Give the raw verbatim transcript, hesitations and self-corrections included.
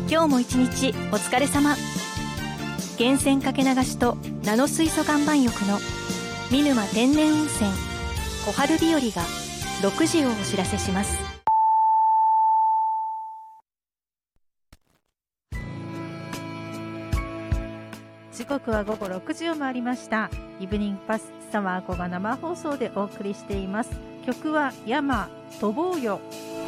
今日も一日お疲れ様。源泉かけ流しとナノ水素岩盤浴の見沼天然温泉小春日和がろくじをお知らせします。 時刻は午後ろくじを回りました。イブニングパスサワーコが生放送でお送りしています。曲は山飛ぼうよ。